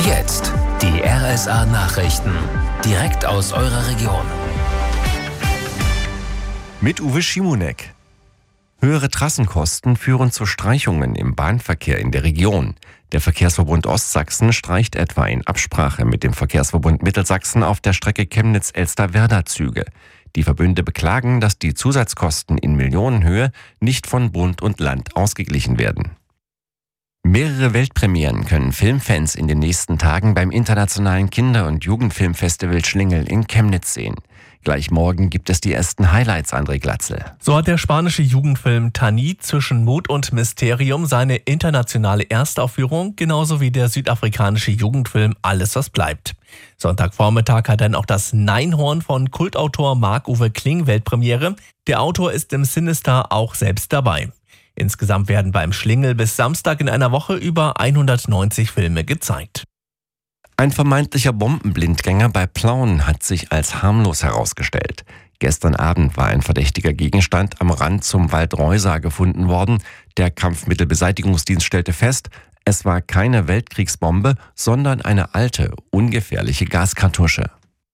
Jetzt die RSA Nachrichten. Direkt aus eurer Region. Mit Uwe Schimonek. Höhere Trassenkosten führen zu Streichungen im Bahnverkehr in der Region. Der Verkehrsverbund Ostsachsen streicht etwa in Absprache mit dem Verkehrsverbund Mittelsachsen auf der Strecke Chemnitz-Elsterwerda Züge. Die Verbünde beklagen, dass die Zusatzkosten in Millionenhöhe nicht von Bund und Land ausgeglichen werden. Mehrere Weltpremieren können Filmfans in den nächsten Tagen beim internationalen Kinder- und Jugendfilmfestival Schlingel in Chemnitz sehen. Gleich morgen gibt es die ersten Highlights, André Glatzel. So hat der spanische Jugendfilm Tanit zwischen Mut und Mysterium seine internationale Erstaufführung, genauso wie der südafrikanische Jugendfilm Alles, was bleibt. Sonntagvormittag hat dann auch das Neinhorn von Kultautor Marc-Uwe Kling Weltpremiere. Der Autor ist im Sinister auch selbst dabei. Insgesamt werden beim Schlingel bis Samstag in einer Woche über 190 Filme gezeigt. Ein vermeintlicher Bombenblindgänger bei Plauen hat sich als harmlos herausgestellt. Gestern Abend war ein verdächtiger Gegenstand am Rand zum Wald Reusa gefunden worden. Der Kampfmittelbeseitigungsdienst stellte fest, es war keine Weltkriegsbombe, sondern eine alte, ungefährliche Gaskartusche.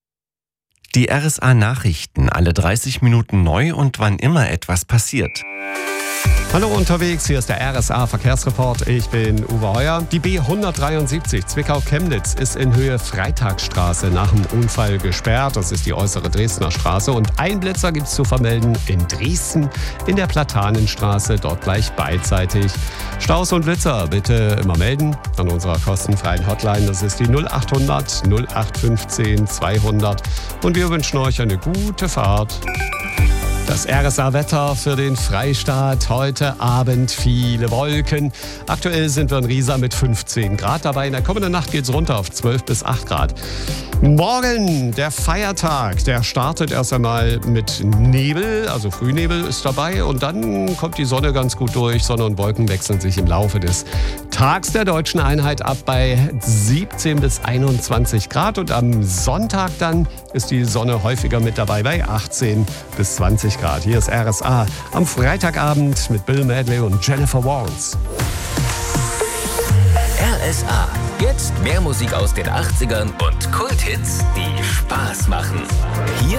Die RSA Nachrichten, alle 30 Minuten neu und wann immer etwas passiert. Hallo unterwegs, hier ist der RSA Verkehrsreport. Ich bin Uwe Heuer. Die B173 Zwickau-Chemnitz ist in Höhe Freitagsstraße nach dem Unfall gesperrt. Das ist die äußere Dresdner Straße. Und ein Blitzer gibt es zu vermelden in Dresden in der Platanenstraße, dort gleich beidseitig. Staus und Blitzer bitte immer melden an unserer kostenfreien Hotline. Das ist die 0800 0815 200. Und wir wünschen euch eine gute Fahrt. Das RSA-Wetter für den Freistaat. Heute Abend viele Wolken. Aktuell sind wir in Riesa mit 15 Grad dabei. In der kommenden Nacht geht es runter auf 12 bis 8 Grad. Morgen, der Feiertag, der startet erst einmal mit Nebel, also Frühnebel ist dabei. Und dann kommt die Sonne ganz gut durch. Sonne und Wolken wechseln sich im Laufe des Tags der deutschen Einheit ab bei 17 bis 21 Grad. Und am Sonntag dann ist die Sonne häufiger mit dabei bei 18 bis 20 Grad. Hier ist RSA am Freitagabend mit Bill Medley und Jennifer Warnes. RSA. Jetzt mehr Musik aus den 80ern und Kulthits, die Spaß machen. Hier